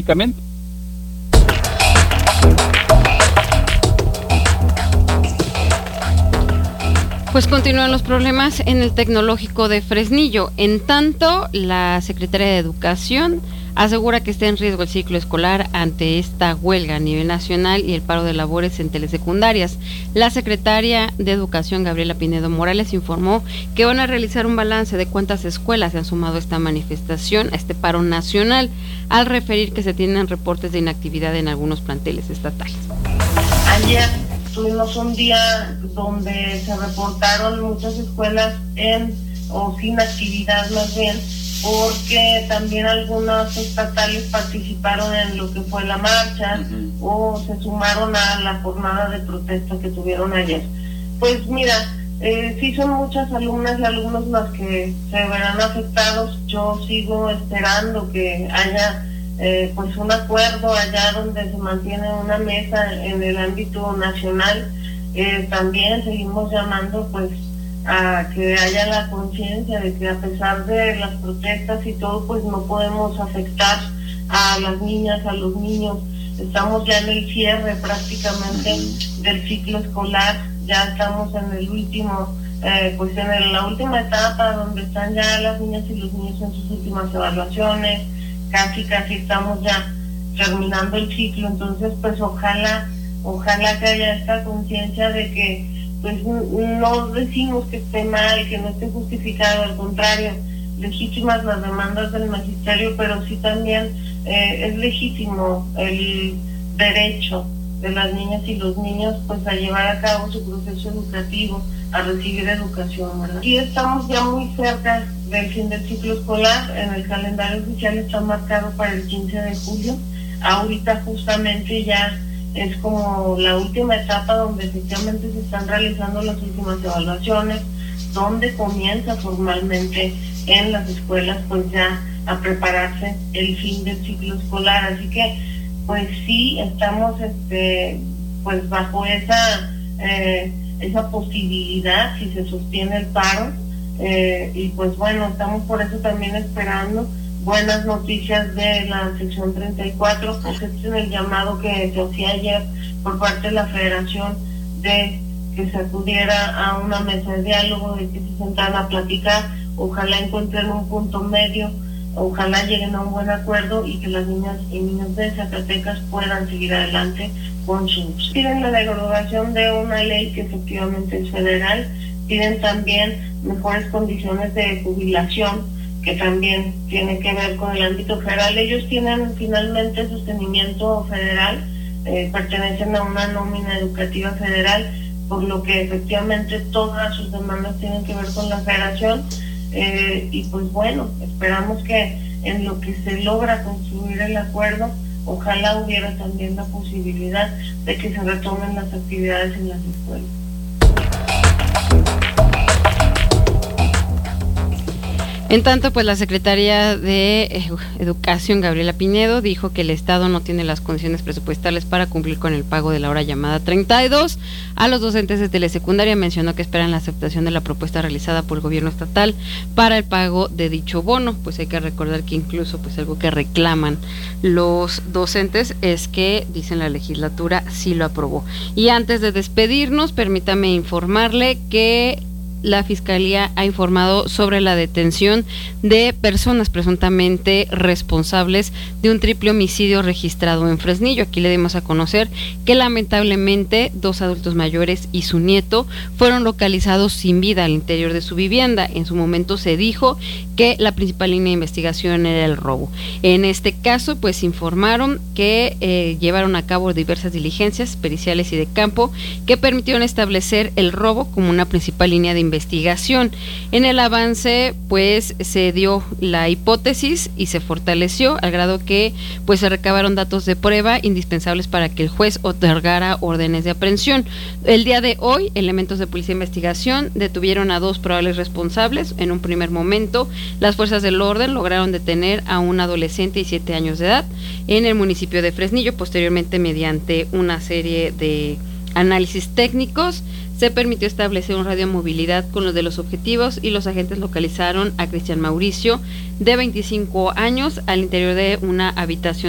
Pues continúan los problemas en el Tecnológico de Fresnillo. En tanto, la Secretaría de Educación asegura que está en riesgo el ciclo escolar ante esta huelga a nivel nacional y el paro de labores en telesecundarias. La secretaria de Educación, Gabriela Pinedo Morales, informó que van a realizar un balance de cuántas escuelas se han sumado a esta manifestación, a este paro nacional, al referir que se tienen reportes de inactividad en algunos planteles estatales. Ayer tuvimos un día donde se reportaron muchas escuelas sin actividad más bien, porque también algunas estatales participaron en lo que fue la marcha o se sumaron a la jornada de protesta que tuvieron ayer. Pues mira, sí son muchas alumnas y alumnos las que se verán afectados. Yo sigo esperando que haya pues un acuerdo allá donde se mantiene una mesa en el ámbito nacional. También seguimos llamando pues a que haya la conciencia de que a pesar de las protestas y todo, pues no podemos afectar a las niñas, a los niños. Estamos ya en el cierre prácticamente del ciclo escolar, ya estamos en el último, pues en la última etapa donde están ya las niñas y los niños en sus últimas evaluaciones. Casi estamos ya terminando el ciclo, entonces pues ojalá que haya esta conciencia de que pues no decimos que esté mal, que no esté justificado, al contrario, legítimas las demandas del magisterio, pero sí también es legítimo el derecho de las niñas y los niños pues a llevar a cabo su proceso educativo, a recibir educación, ¿verdad? Y estamos ya muy cerca del fin del ciclo escolar. En el calendario oficial está marcado para el 15 de julio. Ahorita justamente ya es como la última etapa donde efectivamente se están realizando las últimas evaluaciones, donde comienza formalmente en las escuelas pues ya a prepararse el fin del ciclo escolar. Así que pues sí estamos pues bajo esa posibilidad si se sostiene el paro, y pues bueno, estamos por eso también esperando buenas noticias de la sección 34, pues este es el llamado que se hacía ayer por parte de la Federación de que se acudiera a una mesa de diálogo, de que se sentaran a platicar, ojalá encuentren un punto medio, ojalá lleguen a un buen acuerdo y que las niñas y niños de Zacatecas puedan seguir adelante con sus. Piden la derogación de una ley que efectivamente es federal, piden también mejores condiciones de jubilación, que también tiene que ver con el ámbito federal. Ellos tienen finalmente sostenimiento federal, pertenecen a una nómina educativa federal, por lo que efectivamente todas sus demandas tienen que ver con la federación, y pues bueno, esperamos que en lo que se logra construir el acuerdo, ojalá hubiera también la posibilidad de que se retomen las actividades en las escuelas. En tanto, pues la secretaria de Educación, Gabriela Pinedo, dijo que el Estado no tiene las condiciones presupuestales para cumplir con el pago de la hora llamada 32 a los docentes de telesecundaria. Mencionó que esperan la aceptación de la propuesta realizada por el gobierno estatal para el pago de dicho bono. Pues hay que recordar que incluso pues algo que reclaman los docentes es que, dicen, la legislatura sí lo aprobó. Y antes de despedirnos, permítame informarle que la Fiscalía ha informado sobre la detención de personas presuntamente responsables de un triple homicidio registrado en Fresnillo. Aquí le dimos a conocer que lamentablemente 2 adultos mayores y su nieto fueron localizados sin vida al interior de su vivienda. En su momento se dijo que la principal línea de investigación era el robo. En este caso, pues informaron que llevaron a cabo diversas diligencias periciales y de campo que permitieron establecer el robo como una principal línea de investigación. En el avance pues se dio la hipótesis y se fortaleció al grado que pues se recabaron datos de prueba indispensables para que el juez otorgara órdenes de aprehensión. El día de hoy, elementos de policía de investigación detuvieron a 2 probables responsables. En un primer momento, las fuerzas del orden lograron detener a un adolescente de 7 años de edad en el municipio de Fresnillo. Posteriormente, mediante una serie de análisis técnicos, se permitió establecer un radio de movilidad con los de los objetivos y los agentes localizaron a Cristian Mauricio, de 25 años, al interior de una habitación